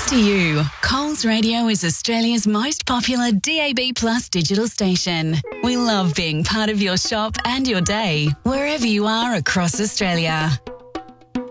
to you. Coles Radio is Australia's most popular DAB+ digital station. We love being part of your shop and your day, wherever you are across Australia.